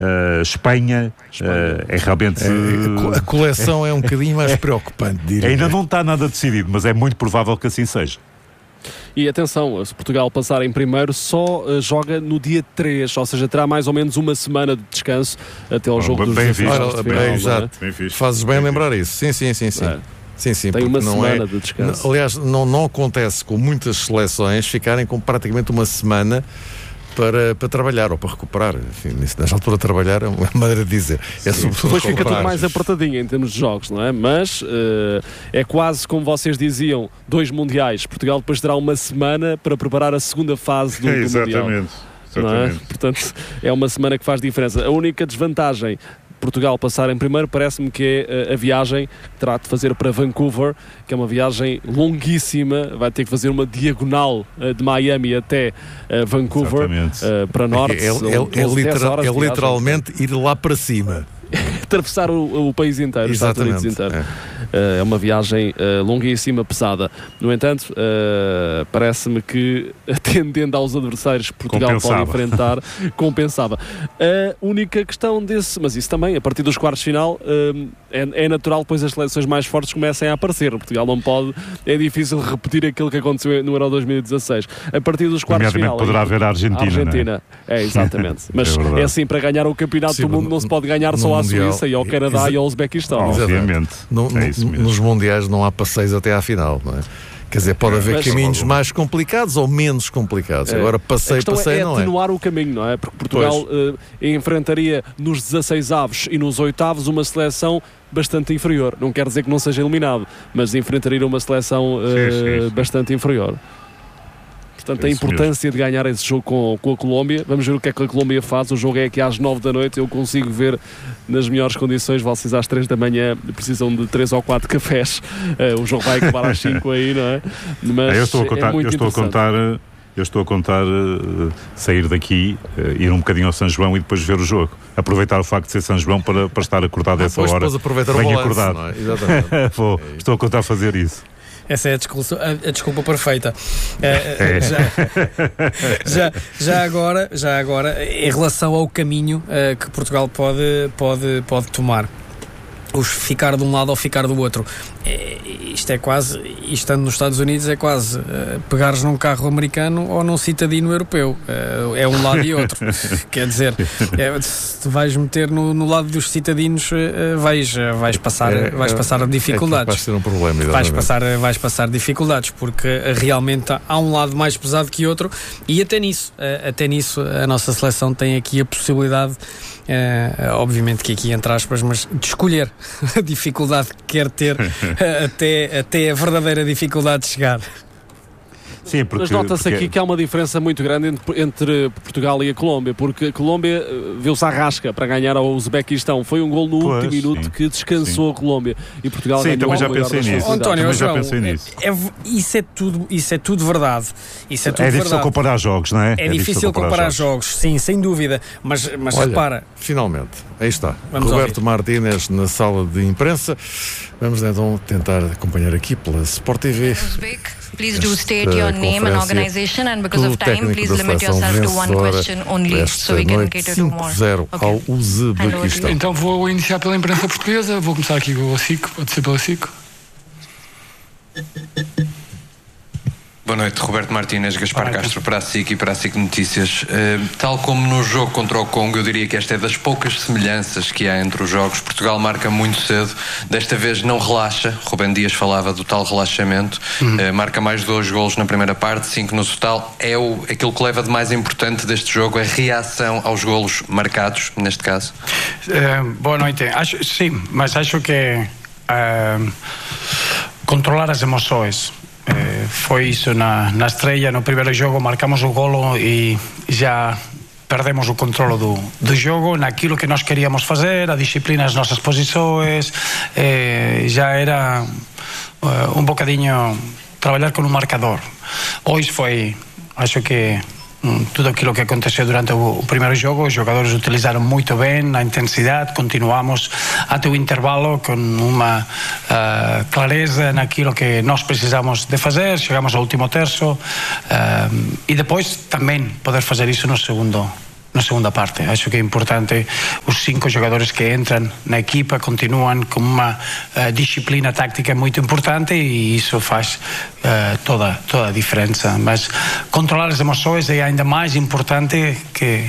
Espanha, é realmente... A coleção é um bocadinho mais preocupante, diria. Ainda não está nada decidido, mas é muito provável que assim seja. E atenção, se Portugal passar em primeiro, só joga no dia 3, ou seja, terá mais ou menos uma semana de descanso até ao jogo dos Exato. Fazes bem lembrar isso. Sim. Sim, tem uma semana de descanso. Aliás, não acontece com muitas seleções ficarem com praticamente uma semana para trabalhar ou para recuperar. Enfim, nesta altura trabalhar é uma maneira de dizer. Depois fica tudo mais apertadinho em termos de jogos, não é? Mas é quase como vocês diziam, 2 mundiais. Portugal depois terá uma semana para preparar a segunda fase do mundial. Exatamente. Não é? Portanto, é uma semana que faz diferença. A única desvantagem Portugal passar em primeiro, parece-me que é a viagem que terá de fazer para Vancouver, que é uma viagem longuíssima, vai ter que fazer uma diagonal de Miami até Vancouver, para norte. É literalmente ir lá para cima. Atravessar o país inteiro, os Estados Unidos inteiro. É uma viagem longuíssima, pesada. No entanto, parece-me que, atendendo aos adversários que Portugal pode enfrentar, compensava. A única questão mas isso também, a partir dos quartos de final, é natural que depois as seleções mais fortes comecem a aparecer. Portugal não pode, é difícil repetir aquilo que aconteceu no Euro 2016. A partir dos quartos de final... poderá haver a Argentina. É, exatamente. Mas é assim, para ganhar o campeonato do mundo não se pode ganhar só à Suíça e ao Canadá e ao Uzbequistão. Obviamente. Nos mundiais não há passeios até à final, não é? Quer dizer, pode haver caminhos mais complicados ou menos complicados. Agora, passeio não é. É atenuar o caminho, não é? Porque Portugal enfrentaria nos 16 avos e nos 8avos uma seleção bastante inferior. Não quer dizer que não seja eliminado, mas enfrentaria uma seleção bastante inferior. Portanto, a importância de ganhar esse jogo com a Colômbia. Vamos ver o que é que a Colômbia faz. O jogo é aqui às 9 da noite. Eu consigo ver nas melhores condições. Vocês às 3 da manhã precisam de 3 ou 4 cafés. O jogo vai acabar às 5 aí, não é? Mas eu estou a contar sair daqui, ir um bocadinho ao São João e depois ver o jogo. Aproveitar o facto de ser São João para estar acordado a essa hora. Depois aproveitar o balanço, não é? Exatamente. Estou a contar fazer isso. Essa é a desculpa perfeita. Já agora, em relação ao caminho que Portugal pode tomar, ficar de um lado ou ficar do outro, isto é quase, estando nos Estados Unidos, é quase pegares num carro americano ou num citadino europeu. É um lado e outro. Quer dizer, se vais meter no lado dos citadinos, vais passar dificuldades. Vai ser um problema. Vais passar dificuldades, porque realmente há um lado mais pesado que outro, e até nisso a nossa seleção tem aqui a possibilidade, obviamente que aqui entre aspas, mas de escolher a dificuldade que quer ter até a verdadeira dificuldade de chegar. Sim, mas nota-se aqui que há uma diferença muito grande entre Portugal e a Colômbia, porque a Colômbia viu-se à rasca para ganhar ao Uzbequistão. Foi um gol no último minuto que descansou a Colômbia, e Portugal ganhou. Também já pensei nisso. António, isso é tudo verdade. É difícil comparar jogos, não é? É difícil comparar jogos, sim, sem dúvida. Mas olha, repara. Finalmente, aí está. Roberto Martínez na sala de imprensa. Vamos então tentar acompanhar aqui pela Sport TV. Please do state your name and organization, and because of time, please limit yourself to one question only, so we can cater to more. 5-0 ao Uzbequistão. Então vou iniciar pela imprensa portuguesa, vou começar aqui com a SIC, pode ser pela SIC. Boa noite, Roberto Martínez, Gaspar Castro para a SIC e para a SIC Notícias. Tal como no jogo contra o Congo, eu diria que esta é das poucas semelhanças que há entre os jogos. Portugal marca muito cedo, desta vez não relaxa. Rubem Dias falava do tal relaxamento. Marca mais 2 golos na primeira parte, 5 no total. Aquilo que leva de mais importante deste jogo, a reação aos golos marcados, neste caso. Boa noite. Acho que controlar as emoções. Foi isso na estreia, no primeiro jogo marcamos o golo e já perdemos o controle do jogo naquilo que nós queríamos fazer, a disciplina das nossas posições, já era um bocadinho trabalhar com um marcador. Hoje foi, acho que tudo aquilo que aconteceu durante o primeiro jogo, os jogadores utilizaram muito bem a intensidade, continuamos até o intervalo com uma clareza naquilo que nós precisamos de fazer, chegamos ao último terço e depois também poder fazer isso no segundo na segunda parte. Acho que é importante os 5 jogadores que entram na equipa continuam com uma disciplina tática muito importante e isso faz toda a diferença. Mas controlar as emoções é ainda mais importante que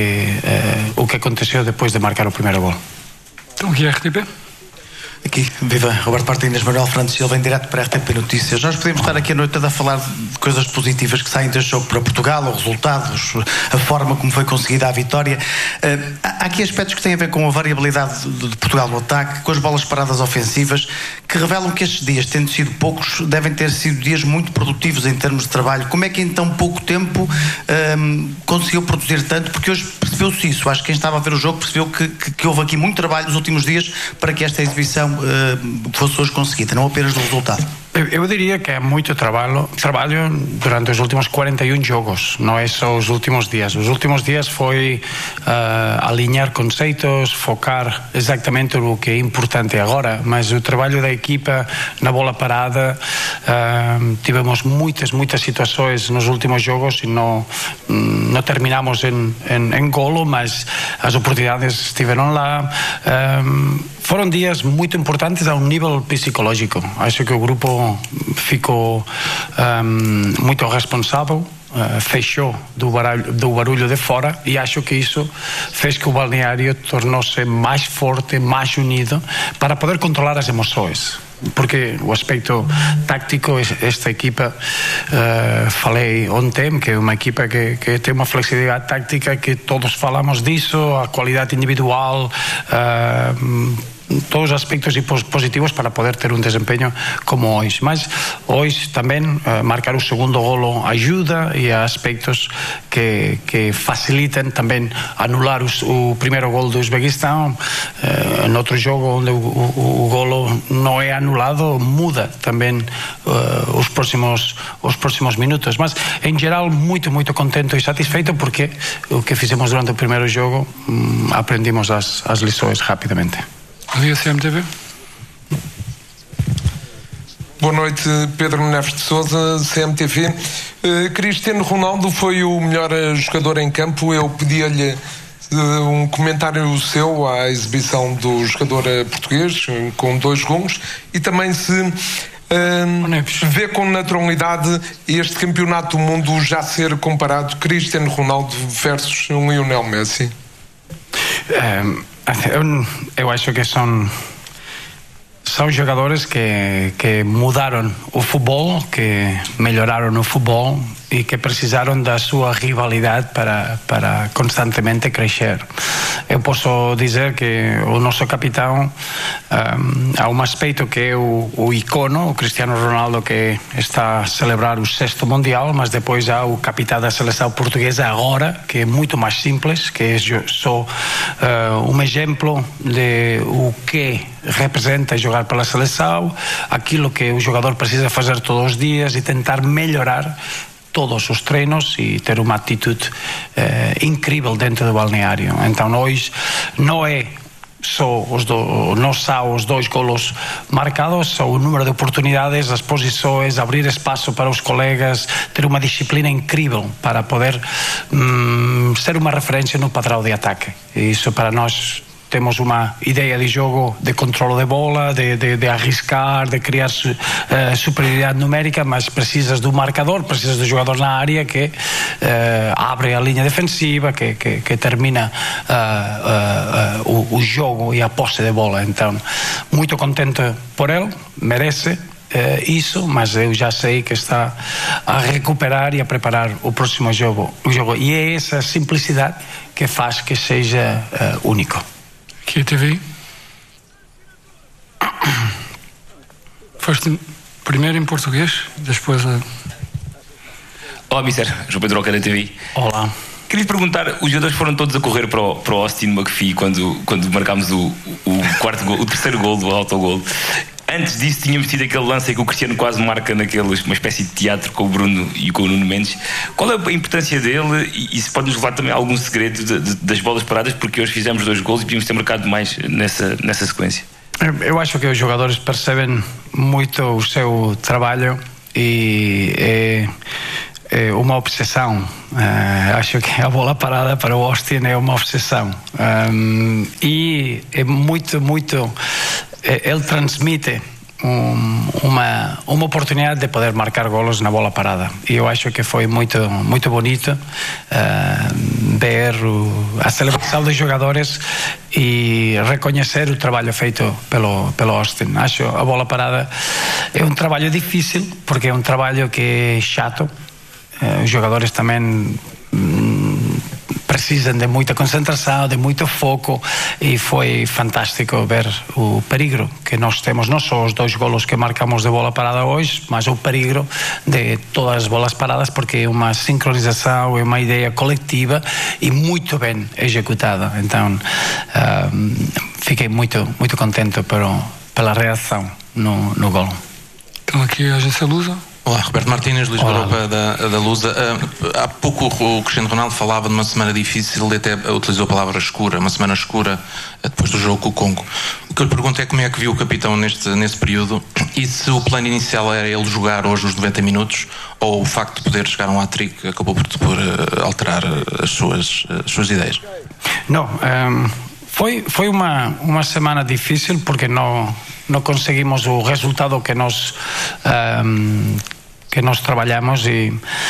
o que aconteceu depois de marcar o primeiro gol. Então, aqui é RTP. Aqui, viva, Roberto Martínez, Manuel Fernandes Silva, em direto para a RTP Notícias. Nós podemos estar aqui a noite toda a falar de coisas positivas que saem deste jogo para Portugal, os resultados, a forma como foi conseguida a vitória. Há aqui aspectos que têm a ver com a variabilidade de Portugal no ataque, com as bolas paradas ofensivas, que revelam que estes dias, tendo sido poucos, devem ter sido dias muito produtivos em termos de trabalho. Como é que em tão pouco tempo conseguiu produzir tanto? Porque hoje percebeu-se isso. Acho que quem estava a ver o jogo percebeu que houve aqui muito trabalho nos últimos dias para que esta exibição fosse hoje conseguida, não apenas do resultado. Eu diria que é muito trabalho durante os últimos 41 jogos, não é só os últimos dias. Os últimos dias foi alinhar conceitos, focar exatamente no que é importante agora, mas o trabalho da equipa na bola parada, tivemos muitas situações nos últimos jogos e não terminamos em golo, mas as oportunidades estiveram lá. Foram dias muito importantes a um nível psicológico. Acho que o grupo ficou muito responsável, fechou do barulho de fora e acho que isso fez que o balneário tornou-se mais forte, mais unido para poder controlar as emoções. Porque o aspecto táctico, esta equipa, falei ontem, que é uma equipa que tem uma flexibilidade tática, que todos falamos disso, a qualidade individual, todos os aspectos positivos para poder ter um desempenho como hoje. Mas hoje também marcar o segundo golo ajuda e há aspectos que facilitam também anular o primeiro gol do Uzbequistão. No outro jogo onde o golo não é anulado, muda também os próximos minutos. Mas em geral muito contente e satisfeito porque o que fizemos durante o primeiro jogo aprendimos as lições rapidamente. Via CMTV. Boa noite, Pedro Neves de Sousa, CMTV. Cristiano Ronaldo foi o melhor jogador em campo. Eu pedia-lhe um comentário seu à exibição do jogador português, com 2 gols, e também se vê com naturalidade este campeonato do mundo já ser comparado Cristiano Ronaldo versus Lionel Messi. Eu acho que são jogadores que mudaram o futebol, que melhoraram o futebol e que precisaram da sua rivalidade para constantemente crescer. Eu posso dizer que o nosso capitão, há um aspecto que é o icono, o Cristiano Ronaldo, que está a celebrar o 6º Mundial, mas depois há o capitão da seleção portuguesa agora, que é muito mais simples, que é só um exemplo de o que representa jogar pela seleção, aquilo que o jogador precisa fazer todos os dias e tentar melhorar todos os treinos e ter uma atitude incrível dentro do balneário. Então hoje não é só os 2 golos marcados, só o número de oportunidades, as posições, abrir espaço para os colegas, ter uma disciplina incrível para poder ser uma referência no padrão de ataque. E isso para nós temos uma ideia de jogo, de controle de bola, de arriscar, de criar superioridade numérica, mas precisas do marcador, precisas do jogador na área que abre a linha defensiva, que termina o jogo e a posse de bola. Então, muito contente por ele, merece isso, mas eu já sei que está a recuperar e a preparar o próximo jogo. E é essa simplicidade que faz que seja único. Aqui a TV. Foste primeiro em português, depois a... Olá, Mister. João Pedro Roca da TV. Olá. Queria perguntar, os jogadores foram todos a correr para o Austin McPhee quando marcámos o quarto gol, o terceiro gol do autogol. Antes disso tínhamos tido aquele lance em que o Cristiano quase marca uma espécie de teatro com o Bruno e com o Nuno Mendes. Qual é a importância dele e se pode nos revelar também algum segredo das bolas paradas, porque hoje fizemos 2 gols e podíamos ter marcado mais nessa sequência? Eu acho que os jogadores percebem muito o seu trabalho e uma obsessão. Acho que a bola parada para o Austin é uma obsessão. E é muito, ele transmite uma oportunidade de poder marcar golos na bola parada, e eu acho que foi muito bonito ver a celebração dos jogadores e reconhecer o trabalho feito pelo Austin. Acho a bola parada é um trabalho difícil, porque é um trabalho que é chato. Os jogadores também precisam de muita concentração, de muito foco, e foi fantástico ver o perigo que nós temos, não só os 2 golos que marcamos de bola parada hoje, mas o perigo de todas as bolas paradas, porque é uma sincronização, é uma ideia coletiva e muito bem executada. Então fiquei muito contente pela reação no golo. Então aqui a agência Lusa. Olá, Roberto Martínez, Luís Baropa da Lusa. Há pouco o Cristiano Ronaldo falava de uma semana difícil e até utilizou a palavra escura, uma semana escura depois do jogo com o Congo. O que eu lhe pergunto é como é que viu o capitão nesse período, e se o plano inicial era ele jogar hoje os 90 minutos, ou o facto de poder chegar a um hat-trick acabou por alterar as suas ideias? Não, foi uma semana difícil, porque não conseguimos o resultado que nós trabalhamos, e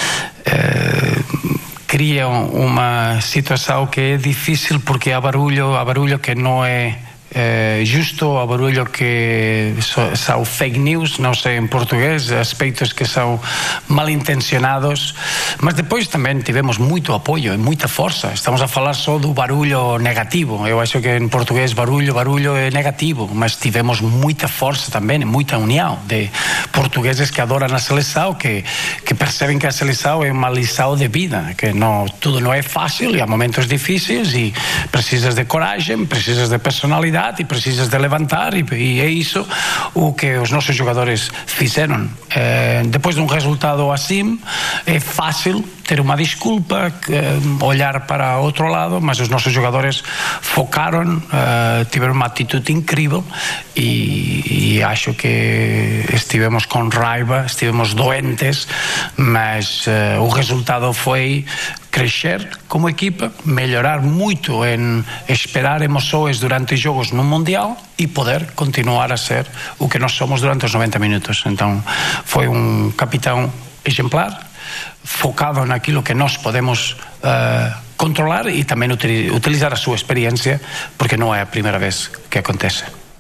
cria uma situação que é difícil, porque há barulho que não é justo, há barulho que são fake news, não sei em português, aspectos que são mal intencionados, mas depois também tivemos muito apoio e muita força. Estamos a falar só do barulho negativo. Eu acho que em português barulho é negativo, mas tivemos muita força também, muita união de portugueses que adoram a seleção, que percebem que a seleção é uma lição de vida, que tudo não é fácil e há momentos difíceis, e precisas de coragem, precisas de personalidade, e precisas de levantar, e é isso o que os nossos jogadores fizeram. Depois de um resultado assim, é fácil ter uma desculpa, olhar para outro lado, mas os nossos jogadores focaram, tiveram uma atitude incrível, e acho que estivemos com raiva, estivemos doentes, mas o resultado foi crescer como equipa, melhorar muito em esperar emoções durante os jogos no Mundial e poder continuar a ser o que nós somos durante os 90 minutos. Então foi um capitão exemplar, focado naquilo que nós podemos controlar, e também utilizar a sua experiência, porque não é a primeira vez que acontece.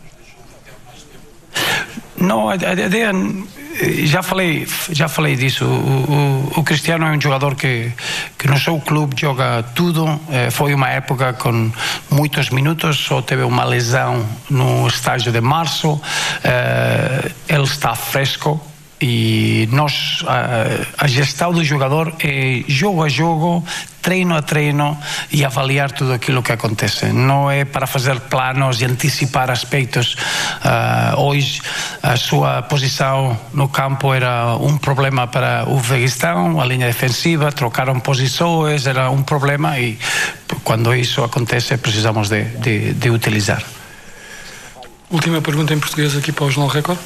Não, a ideia, já falei disso. O Cristiano é um jogador que no seu clube joga tudo. Foi uma época com muitos minutos, só teve uma lesão no estágio de março. Ele está fresco, e a gestão do jogador é jogo a jogo, treino a treino, e avaliar tudo aquilo que acontece. Não é para fazer planos e antecipar aspectos. Hoje a sua posição no campo era um problema para o Uzbequistão, a linha defensiva, trocaram posições, era um problema, e quando isso acontece precisamos de utilizar. Última pergunta em português aqui para o Jornal Record.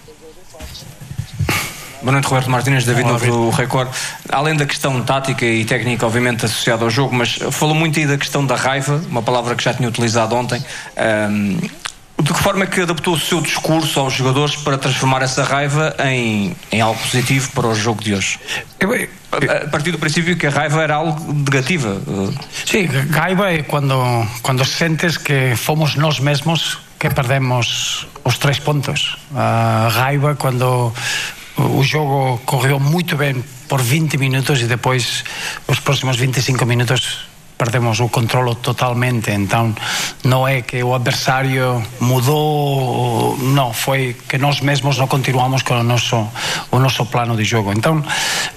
Boa noite, Roberto Martínez, David Novo do Record. Além da questão tática e técnica, obviamente, associada ao jogo, mas falou muito aí da questão da raiva, uma palavra que já tinha utilizado ontem. De que forma é que adaptou o seu discurso aos jogadores para transformar essa raiva em algo positivo para o jogo de hoje? A partir do princípio que a raiva era algo negativa. Sim, raiva é quando sentes que fomos nós mesmos que perdemos os 3 pontos. A raiva quando o jogo correu muito bem por 20 minutos e depois os próximos 25 minutos perdemos o controle totalmente. Então não é que o adversário mudou, não, foi que nós mesmos não continuamos com o nosso plano de jogo. Então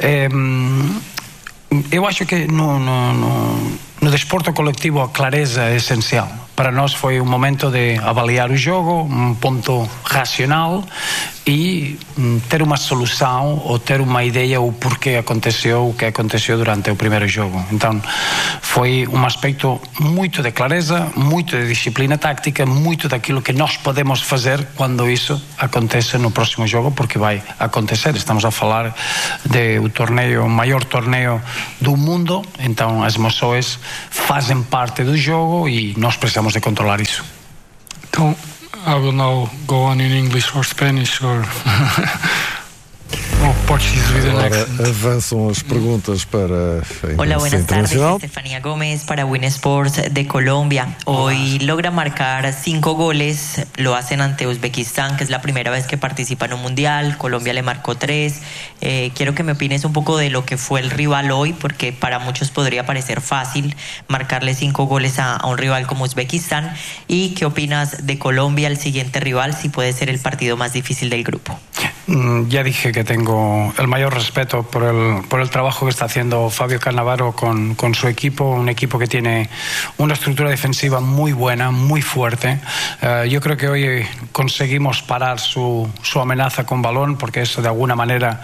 eu acho que no desporto coletivo a clareza é essencial. Para nós foi um momento de avaliar o jogo, um ponto racional, e ter uma solução ou ter uma ideia o porquê aconteceu o que aconteceu durante o primeiro jogo. Então foi um aspecto muito de clareza, muito de disciplina tática, muito daquilo que nós podemos fazer quando isso acontece no próximo jogo, porque vai acontecer. Estamos a falar do torneio, o maior torneio do mundo, então as emoções fazem parte do jogo e nós precisamos de controlar isso. Então, I will now go on in English or Spanish or Portuguese with the next. Avançam as perguntas para a Hola, buenas tardes. internacional. Estefanía Gómez para Win Sports de Colombia. Hoy logra marcar 5 goles, lo hacen ante Uzbekistán, que es la primera vez que participa en un mundial. Colombia le marcó 3. Quiero que me opines un poco de lo que fue el rival hoy, porque para muchos podría parecer fácil marcarle 5 goles a un rival como Uzbekistán. ¿Y qué opinas de Colombia, el siguiente rival, si puede ser el partido más difícil del grupo? Ya dije que tengo el mayor respeto por el trabajo que está haciendo Fabio Cannavaro con su equipo, un equipo que tiene una estructura defensiva muy buena, muy fuerte. Yo creo que hoy conseguimos parar su amenaza con balón, porque eso de alguna manera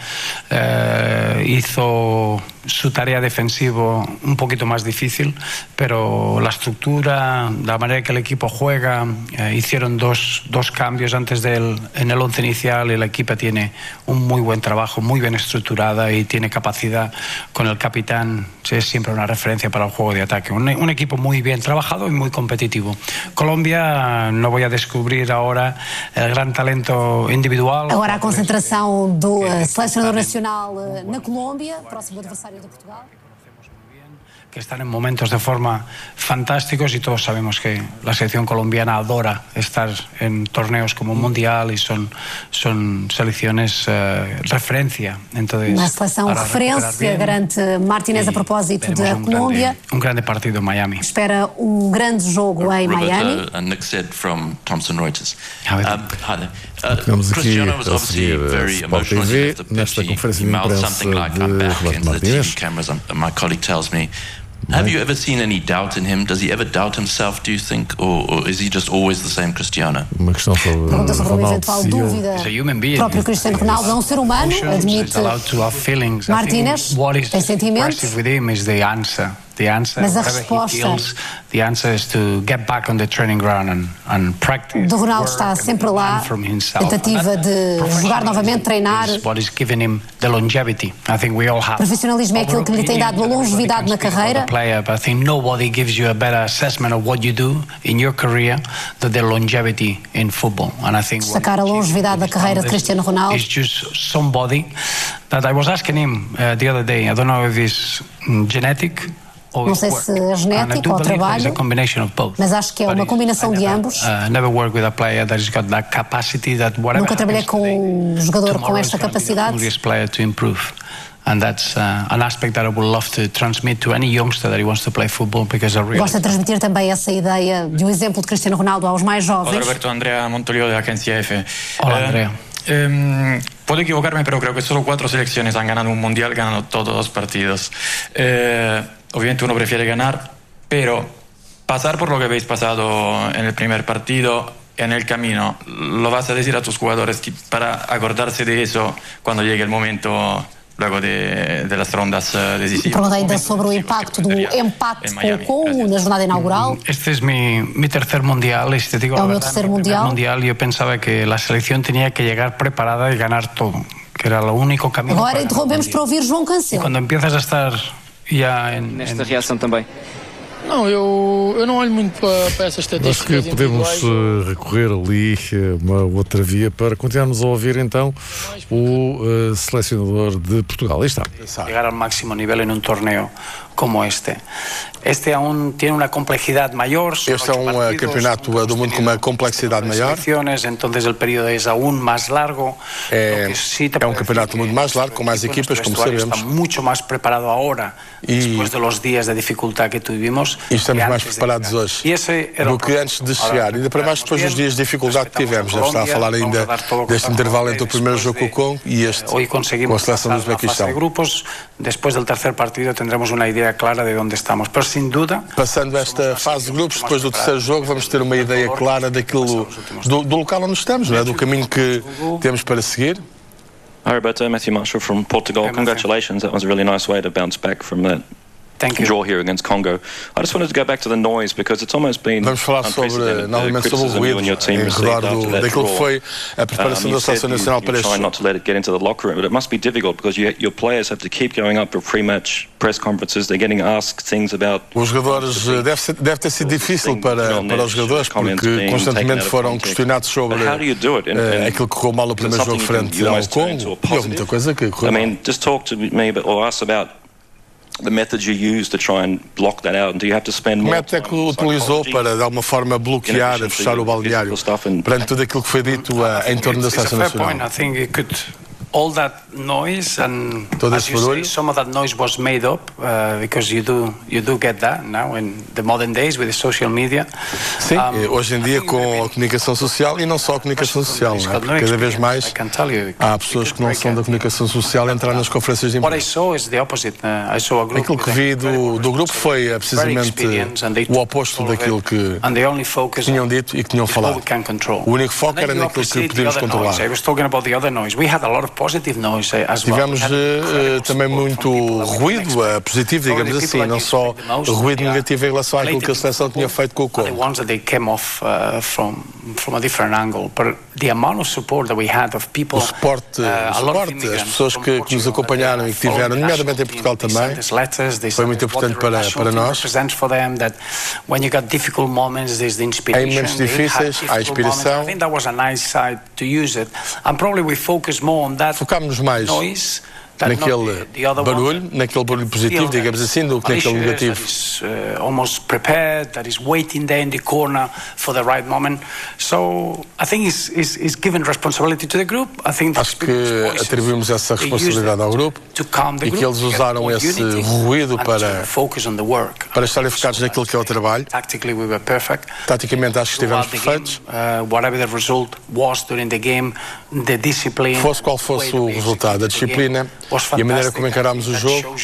hizo su tarea defensiva un poquito más difícil, pero la estructura, la manera que el equipo juega, hicieron dos cambios antes en el once inicial, y el equipo tiene un muy buen trabajo, muy bien estructurada y tiene capacidad. Con el capitán es siempre una referencia para el juego de ataque. Un equipo muy bien trabajado y muy competitivo. Colombia, no voy a descubrir ahora el gran talento individual. Agora a concentração do selecionador nacional na Colômbia, próximo adversário de Portugal. Que están en momentos de forma fantásticos y todos sabemos que la selección colombiana adora estar en torneos como Mundial y son selecciones referencia. Entonces, na seleção referência, garante Martínez a propósito da Colômbia. Um grande partido em Miami. Espera grande jogo em Miami. Nick said from Thomson Reuters. Ficamos aqui a seguir a Sport TV nesta conferência de imprensa de Roberto Martínez. My colleague tells me, have you ever seen any doubt in him? Does he ever doubt himself, do you think? Or is he just always the same Cristiano? Uma questão sobre pergunta sobre uma eventual dúvida. O próprio Cristiano Ronaldo é um ser humano, admite Martínez, tem sentimentos. Mas a resposta do Ronaldo está sempre lá, tentativa de jogar novamente, treinar. Profissionalismo é aquilo que lhe tem dado a longevidade na carreira. Destacar a longevidade da carreira de Cristiano Ronaldo. That I was asking him the other day, I don't know if it's genetic. Não sei se é genético ou trabalho, mas acho que é uma combinação de ambos. Nunca trabalhei com um jogador com esta capacidade. And that's an aspect that I would love to transmit to any youngster that he wants to play football, because I really... Gosto de transmitir também essa ideia de exemplo de Cristiano Ronaldo aos mais jovens. Hola Roberto, Andrea Montolio de Agencia F. Hola Andrea. Puedo equivocarme, pero creo que solo 4 selecciones han ganado un mundial ganando todos los partidos. Obviamente uno prefiere ganar, pero pasar por lo que habéis pasado en el primer partido, en el camino, ¿lo vas a decir a tus jugadores para acordarse de eso cuando llegue el momento luego de las rondas decisivas? Pergunta ainda sobre o impacto do empate com o Congo na jornada inaugural. Este es mi tercer mundial, te digo, é o meu terceiro mundial. Yo pensaba que la selección tenía que llegar preparada y ganar todo, que era lo único camino. Agora interrompemos para ouvir João Cancelo. Cuando empiezas a estar ya nesta reação também. Não, eu não olho muito para essas estatísticas. Acho que podemos recorrer ali uma outra via para continuarmos a ouvir então o selecionador de Portugal. Aí está. Chegar ao máximo nível em um torneio como este. Este aún tiene una complejidad mayor. Este é um campeonato do mundo com uma complexidade maior. Entonces el periodo es aún más largo. É um campeonato muito mais largo, com mais equipas, como sabemos. Está mucho más preparado ahora, después de los días de dificultad que tuvimos. E estamos mais preparados hoje do que antes de chegar. Ainda para mais depois dos dias de dificuldade que tivemos. Deve estar a falar ainda deste intervalo entre o primeiro jogo com o Congo e este com a seleção do Uzbequistão. Grupos. Después del tercer partido tendremos una idea idea clara de onde estamos. Pero sin duda, passando esta fase de grupos, depois do terceiro jogo, vamos ter uma ideia clara daquilo, do local onde estamos, não é? Do caminho que temos para seguir. Hi Roberto, Matthew Marshall from Portugal. Congratulations, that was a really nice way to bounce back from that draw here against Congo. I just wanted to go back to the noise because it's almost been Vamos falar novamente sobre o ruído em redor daquilo que foi a preparação da Seleção Nacional para este jogo. Not to let it get into the locker room, but it must be difficult because your players have to keep going up for pre-match press conferences. They're getting asked things about. Os jogadores deve ter sido difícil para os jogadores porque constantemente foram questionados sobre aquilo que correu mal no primeiro jogo frente ao Congo. E houve muita coisa que correu mal. I mean, just talk to me or us about the methods you use to try and block that out, and do you have to spend more time? O método que utilizou para de alguma forma bloquear, fechar o balneário perante tudo aquilo que foi dito em torno da Seleção Nacional. All that noise and as you say, some of that noise was made up because you do get that now in the modern days with the social media. Sim, hoje em dia com a comunicação social e não só a comunicação social, não é? Cada vez mais há pessoas que não são da comunicação social a entrar nas conferências de imprensa. Aquilo que vi do grupo foi precisamente o oposto daquilo que tinham dito e que tinham falado. O único foco era naquilo que podíamos controlar. Tivemos também muito ruído positivo, digamos assim, não só ruído negativo em relação àquilo que a seleção tinha feito com o Congo. O suporte, as pessoas que nos acompanharam e que tiveram, nomeadamente em Portugal também, foi muito importante para nós. Em momentos difíceis, há inspiração. Focámos-nos mais naquele barulho positivo, digamos assim, do que naquele negativo. Almost prepared, that is waiting there in the corner for the right moment. So I think it's given responsibility to the group. Acho que atribuímos essa responsabilidade ao grupo e que eles usaram esse ruído para estarem focados naquilo que é o trabalho. Taticamente acho que estivemos perfeitos. Fosse qual fosse o resultado, a disciplina e a maneira como encarámos o jogo,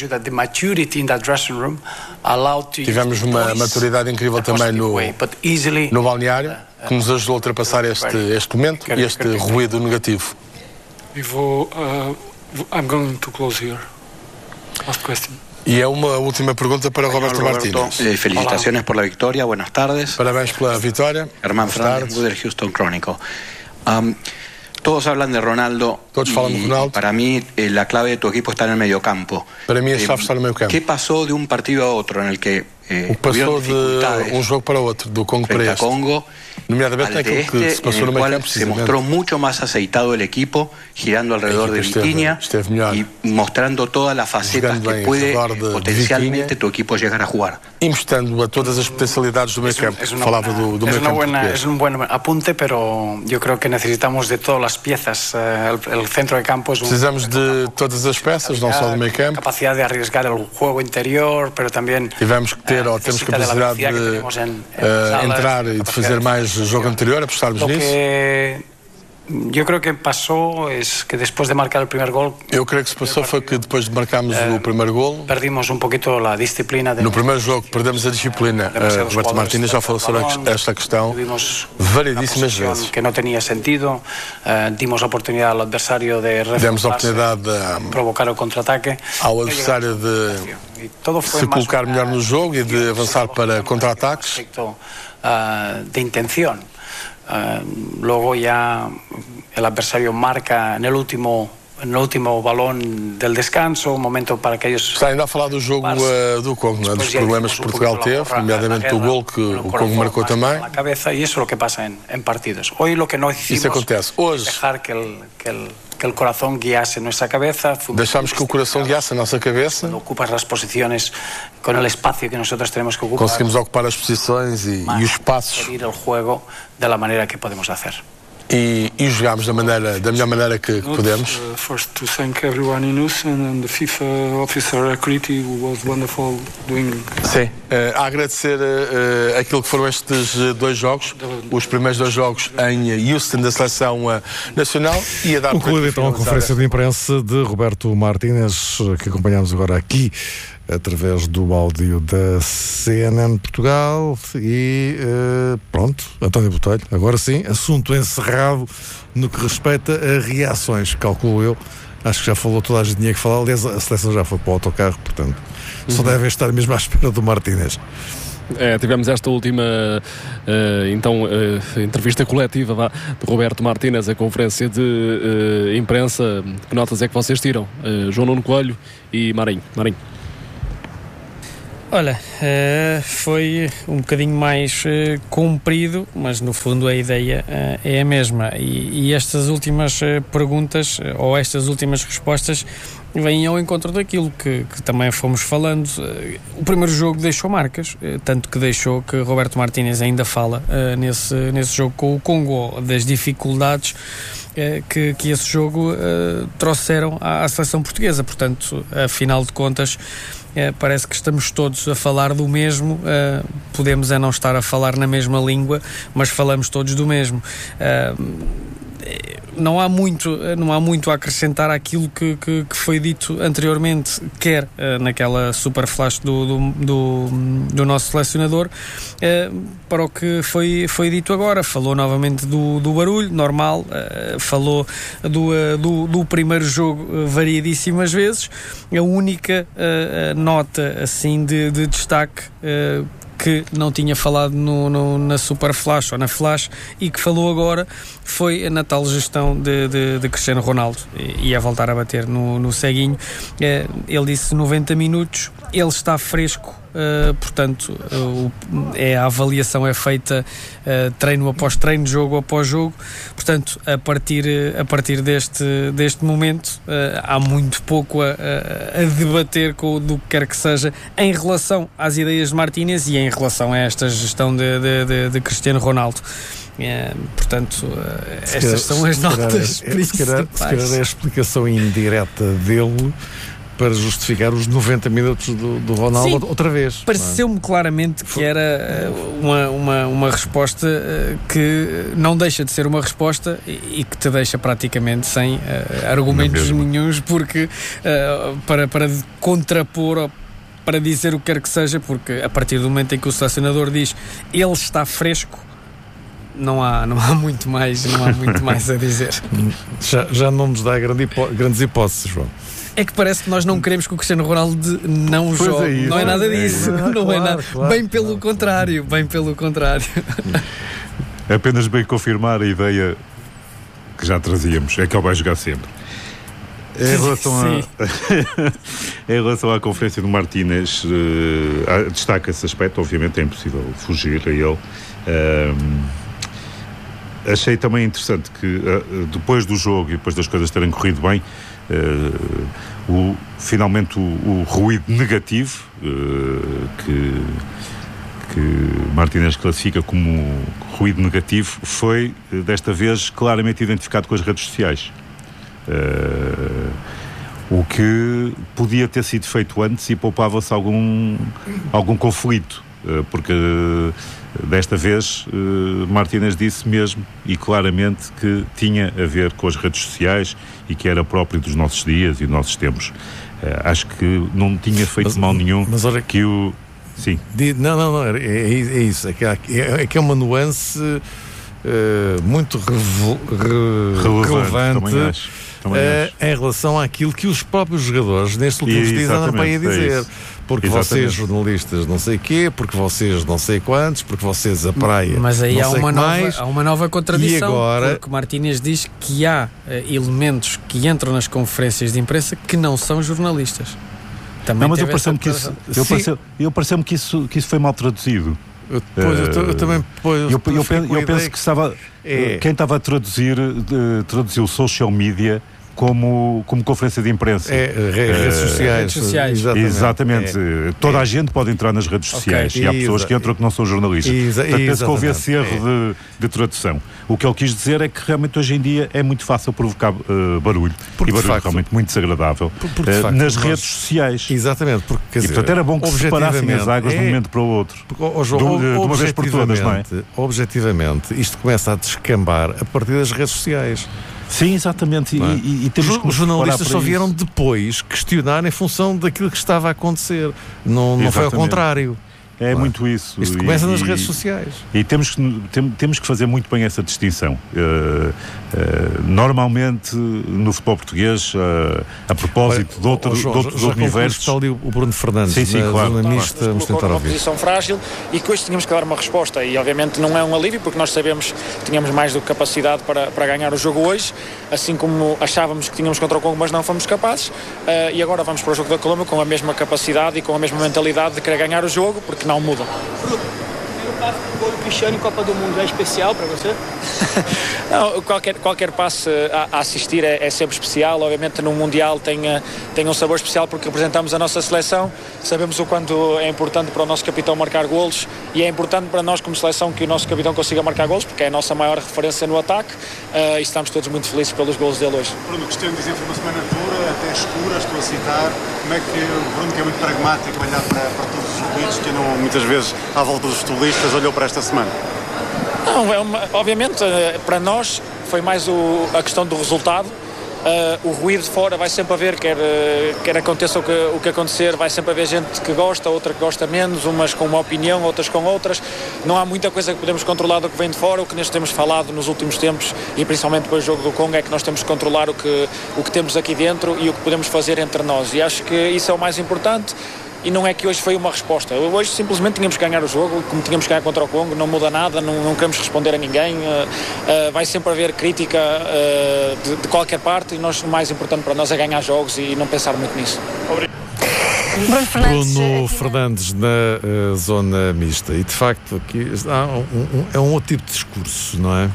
tivemos uma maturidade incrível também no balneário, que nos ajudou a ultrapassar este momento e este ruído negativo. E é uma última pergunta para Roberto Martínez. Felicitaciones por la victoria, buenas tardes. Parabéns pela vitória. Germán Fernández, del Houston Chronicle. Todos hablan de Ronaldo. Todos falam de Ronaldo. Para mí la clave de tu equipo está en el mediocampo. Para mí a chave está no meio campo. ¿Qué pasó de un partido a otro en el que passou de jogo para outro, do Congo para este, Congo, nomeadamente naquilo que se passou no meio campo, se mostró mucho más aceitado el equipo, girando alrededor de Vitinha y mostrando todas las facetas que puede potencialmente tu equipo llegar a jugar. E mostrando a todas as potencialidades do meio campo. Falava do meio campo. Es un buen apunte, pero yo creo que necesitamos de todas las piezas. El centro de campo es precisamos de todas as peças, não só do meio campo. Capacidade de arriesgar el juego interior, pero también tivemos que ter temos capacidade de entrar e de fazer mais jogo anterior, apostarmos nisso. Eu creio que passou que depois de marcar o primeiro gol. Eu creio que se passou foi que depois de marcarmos o primeiro gol. Perdimos pouquinho a disciplina. No primeiro jogo perdemos a disciplina. Roberto Martínez já falou sobre esta questão variedíssimas vezes. Que não tinha sentido. Dimos a oportunidade ao adversário de demos a oportunidade de provocar o contra-ataque. Ao adversário de se colocar melhor no jogo e de avançar para contra-ataques. De intenção. Luego ya el adversario marca en el último balón del descanso, un momento para que ellos... Está ainda a falar do jogo do Congo, dos problemas que Portugal teve, nomeadamente o gol que o Congo marcou também. Na cabeça, e isso é o que passa em partidos. Hoje o que nós hicimos deixar que el corazón guiase nuestra cabeza. Deixamos que o coração guiasse a nossa cabeça. Ocupas as posições com o espaço que nós temos que ocupar. Conseguimos ocupar as posições e os espaços. Gerir o jogo da maneira que podemos fazer. E jogámos da melhor maneira que podemos. First to thank everyone in Houston and the FIFA officer Akriti, who was wonderful doing. Sim, a agradecer aquilo que foram estes dois jogos, os primeiros dois jogos em Houston da Seleção Nacional, e a dar concluída então a conferência de imprensa de Roberto Martínez, que acompanhamos agora aqui através do áudio da CNN Portugal. E pronto, António Botelho, agora sim, assunto encerrado no que respeita a reações, calculo eu. Acho que já falou toda a gente tinha que falar. Aliás, a seleção já foi para o autocarro, portanto só devem estar mesmo à espera do Martínez. Tivemos esta última entrevista coletiva de Roberto Martínez, a conferência de imprensa. Que notas é que vocês tiram? João Nuno Coelho e Marinho. Olha, foi um bocadinho mais comprido, mas no fundo a ideia é a mesma. E estas últimas perguntas, ou estas últimas respostas, vêm ao encontro daquilo que também fomos falando. O primeiro jogo deixou marcas, tanto que deixou que Roberto Martínez ainda fala nesse jogo com o Congo, das dificuldades que esse jogo trouxeram à seleção portuguesa. Portanto, afinal de contas, parece que estamos todos a falar do mesmo. Podemos não estar a falar na mesma língua, mas falamos todos do mesmo. Não há muito a acrescentar àquilo que foi dito anteriormente, quer naquela super flash do nosso selecionador, para o que foi dito agora. Falou novamente do barulho, normal, falou do primeiro jogo variedíssimas vezes. A única nota assim de destaque que não tinha falado na Super Flash ou na Flash e que falou agora foi na tal gestão de Cristiano Ronaldo, e a voltar a bater no ceguinho. Ele disse 90 minutos, ele está fresco, portanto a avaliação é feita treino após treino, jogo após jogo. Portanto, a partir deste momento há muito pouco a debater do que quer que seja em relação às ideias de Martínez e em relação a esta gestão de Cristiano Ronaldo. Portanto, estas são as notas principais. Se calhar é a explicação indireta dele para justificar os 90 minutos do Ronaldo. Sim, outra vez. Pareceu-me claramente que era uma resposta que não deixa de ser uma resposta e que te deixa praticamente sem argumentos nenhuns, porque para contrapor ou para dizer o que quer que seja, porque a partir do momento em que o selecionador diz ele está fresco, não há muito mais a dizer. Já não nos dá grandes hipóteses, João. É que parece que nós não queremos que o Cristiano Ronaldo não jogue. Não é nada disso. Não é nada. Bem pelo contrário. Apenas bem confirmar a ideia que já trazíamos, é que ele vai jogar sempre. Em relação à conferência do Martínez, destaca esse aspecto. Obviamente é impossível fugir a ele. Achei também interessante que depois do jogo e depois das coisas terem corrido bem, finalmente o ruído negativo que Martínez classifica como ruído negativo foi desta vez claramente identificado com as redes sociais, o que podia ter sido feito antes e poupava-se algum conflito, porque desta vez Martínez disse mesmo e claramente que tinha a ver com as redes sociais e que era próprio dos nossos dias e dos nossos tempos. Acho que não tinha feito mal nenhum. Mas olha que o... Sim. Não, é isso. É que é uma nuance muito relevante. Também acho. Em relação àquilo que os próprios jogadores nestes últimos dias andam para aí a dizer. Porque vocês jornalistas não sei quê, porque vocês não sei quantos, porque vocês a praia. Mas aí há uma nova contradição, e agora... porque Martínez diz que há elementos que entram nas conferências de imprensa que não são jornalistas. Também não, mas eu pareceu-me que isso foi mal traduzido. Eu também eu penso que estava quem estava a traduziu social media como conferência de imprensa. Redes sociais. Exatamente. Toda a gente pode entrar nas redes sociais, e há pessoas que entram que não são jornalistas. Portanto, penso que houve esse erro de tradução. O que ele quis dizer é que realmente hoje em dia é muito fácil provocar barulho, e barulho realmente muito desagradável nas redes sociais. Exatamente. Porque, quer dizer, portanto, era bom que se separassem as águas de um momento para o outro. De uma vez por todas, não é? Objetivamente, isto começa a descambar a partir das redes sociais. Sim, exatamente. E temos os jornalistas só vieram depois questionar em função daquilo que estava a acontecer. Não foi ao contrário. É muito isso. Isto começa nas redes sociais. E temos que fazer muito bem essa distinção. Normalmente, no futebol português, a propósito de outros universos... Está ali o Bruno Fernandes, claro. Zona mista, vamos tentar ouvir. Uma posição frágil e que hoje tínhamos que dar uma resposta. E, obviamente, não é um alívio, porque nós sabemos que tínhamos mais do que capacidade para ganhar o jogo hoje, assim como achávamos que tínhamos contra o Congo, mas não fomos capazes. E agora vamos para o jogo da Colômbia com a mesma capacidade e com a mesma mentalidade de querer ganhar o jogo, porque não muda. Primeiro passo do gol do Cristiano em Copa do Mundo é especial para você? Não, qualquer passe a assistir é sempre especial. Obviamente no Mundial tem um sabor especial porque representamos a nossa seleção. Sabemos o quanto é importante para o nosso capitão marcar golos e é importante para nós como seleção que o nosso capitão consiga marcar golos porque é a nossa maior referência no ataque e estamos todos muito felizes pelos golos dele hoje. Bruno, Cristiano dizia que foi uma semana dura, até escura, estou a citar. Como é que o Bruno, que é muito pragmático, olhar para todos os ruídos que andam muitas vezes à volta dos futebolistas, olhou para esta semana? Não, obviamente para nós foi mais a questão do resultado. O ruído de fora vai sempre haver, quer aconteça o que acontecer, vai sempre haver gente que gosta, outra que gosta menos, umas com uma opinião, outras com outras. Não há muita coisa que podemos controlar do que vem de fora. O que nós temos falado nos últimos tempos e principalmente depois do jogo do Congo é que nós temos que controlar o que temos aqui dentro e o que podemos fazer entre nós, e acho que isso é o mais importante. E não é que hoje foi uma resposta. Hoje simplesmente tínhamos que ganhar o jogo, como tínhamos que ganhar contra o Congo, não muda nada, não queremos responder a ninguém. Vai sempre haver crítica de qualquer parte e o mais importante para nós é ganhar jogos e não pensar muito nisso. Bruno Fernandes na zona mista. E de facto aqui é um outro tipo de discurso, não é?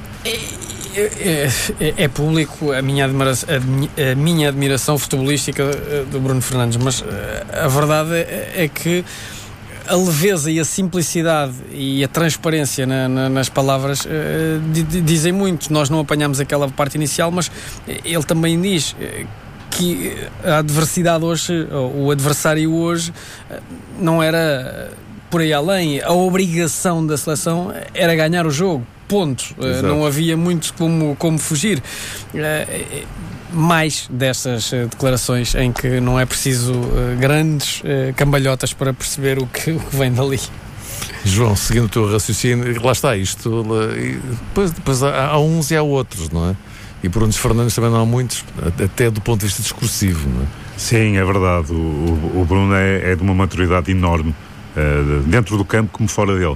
É público a minha admiração futebolística do Bruno Fernandes, mas a verdade é que a leveza e a simplicidade e a transparência nas palavras dizem muito. Nós não apanhamos aquela parte inicial, mas ele também diz que a adversidade hoje, o adversário hoje, não era por aí além. A obrigação da seleção era ganhar o jogo. Ponto. Não havia muito como fugir. Mais destas declarações em que não é preciso grandes cambalhotas para perceber o que vem dali. João, seguindo o teu raciocínio, lá está isto. Depois há uns e há outros, não é? E por uns Fernandes também não há muitos, até do ponto de vista discursivo, não é? Sim, é verdade. O Bruno é de uma maturidade enorme, dentro do campo como fora dele.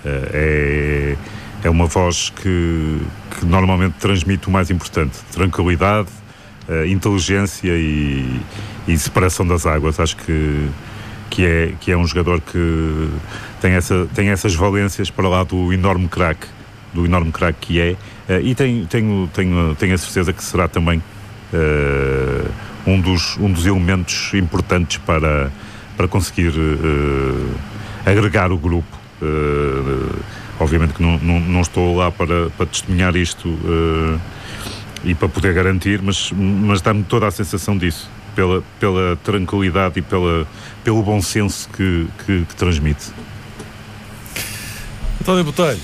É uma voz que normalmente transmite o mais importante: tranquilidade, inteligência e separação das águas. Acho que é um jogador que tem essas valências para lá do enorme craque que é, e tenho a certeza que será também um dos elementos importantes para conseguir agregar o grupo. Obviamente que não estou lá para testemunhar isto e para poder garantir, mas dá-me toda a sensação disso, pela tranquilidade e pelo bom senso que transmite. António Botelho,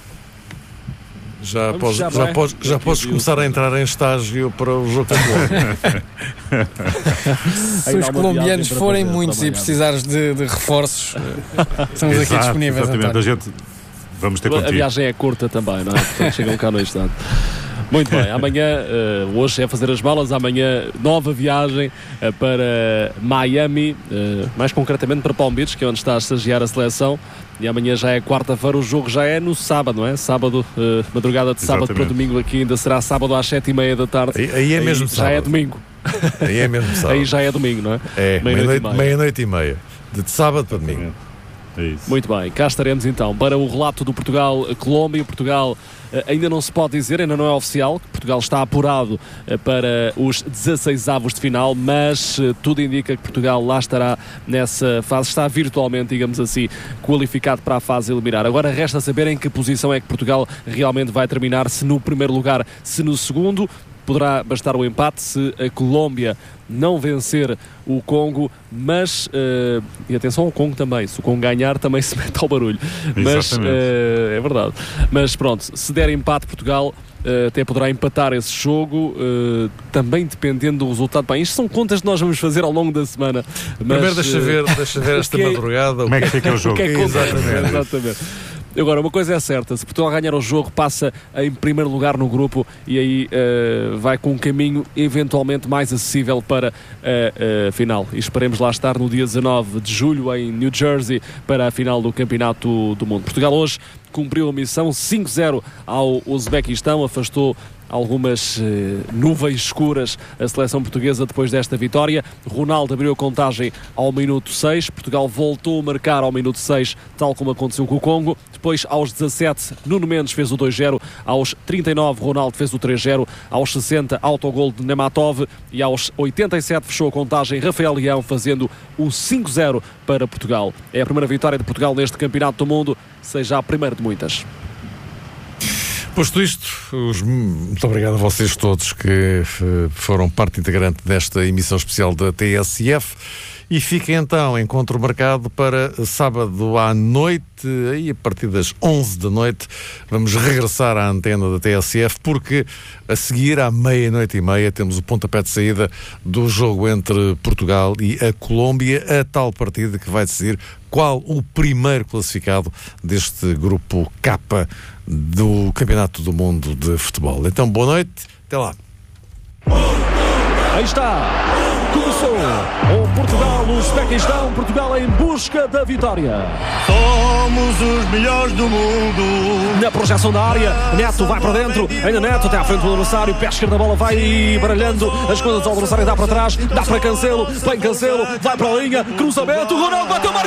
já podes começar a entrar em estágio para o jogo da Colômbia. Se os colombianos forem muitos e precisares de reforços, estamos aqui disponíveis. Exatamente, vamos ter contigo. A viagem é curta também, não é? Portanto, chegam cá no instante. Muito bem, amanhã, hoje é fazer as malas, amanhã nova viagem para Miami, mais concretamente para Palm Beach, que é onde está a estagiar a seleção, e amanhã já é quarta-feira, o jogo já é no sábado, não é? Sábado, madrugada de sábado para domingo, aqui ainda será sábado às 7h30 da tarde. Aí é mesmo já sábado. É domingo. Aí é mesmo sábado. Aí já é domingo, não é? É, meia-noite e meia, de sábado para domingo. É isso. Muito bem, cá estaremos então para o relato do Portugal-Colômbia. Portugal ainda não se pode dizer, ainda não é oficial, que Portugal está apurado para os 16avos de final, mas tudo indica que Portugal lá estará nessa fase, está virtualmente, digamos assim, qualificado para a fase eliminar. Agora resta saber em que posição é que Portugal realmente vai terminar, se no primeiro lugar, se no segundo. poderá bastar o empate se a Colômbia não vencer o Congo, mas e atenção ao Congo também, se o Congo ganhar também se mete ao barulho, mas é verdade, mas pronto, se der empate Portugal até poderá empatar esse jogo, também dependendo do resultado. Bem, isto são contas que nós vamos fazer ao longo da semana, mas, primeiro deixa ver esta madrugada como é que fica o jogo. Exatamente. Agora, uma coisa é certa, se Portugal ganhar o jogo, passa em primeiro lugar no grupo e aí vai com um caminho eventualmente mais acessível para a final. E esperemos lá estar no dia 19 de julho em New Jersey para a final do Campeonato do Mundo. Portugal hoje cumpriu a missão 5-0 ao Uzbequistão, afastou algumas nuvens escuras a seleção portuguesa depois desta vitória. Ronaldo abriu a contagem ao minuto 6, Portugal voltou a marcar ao minuto 6, tal como aconteceu com o Congo. Depois, aos 17, Nuno Mendes fez o 2-0, aos 39, Ronaldo fez o 3-0, aos 60, autogol de Nematov e aos 87 fechou a contagem Rafael Leão fazendo o 5-0 para Portugal. É a primeira vitória de Portugal neste Campeonato do Mundo, seja a primeira de muitas. Posto isto, muito obrigado a vocês todos que foram parte integrante desta emissão especial da TSF. E fica então encontro marcado para sábado à noite, aí a partir das 11 da noite, vamos regressar à antena da TSF, porque a seguir, à 00:30, temos o pontapé de saída do jogo entre Portugal e a Colômbia, a tal partida que vai decidir qual o primeiro classificado deste grupo K do Campeonato do Mundo de Futebol. Então, boa noite, até lá. Aí está! Começou o Portugal, o Uzbequistão, Portugal em busca da vitória. Somos os melhores do mundo. Na projeção da área, Neto vai para dentro, ainda Neto até à frente do adversário, pé esquerdo da bola vai baralhando, as coisas ao adversário, dá para trás, dá para Cancelo, vem Cancelo, vai para a linha, cruzamento, Ronaldo bateu, marca!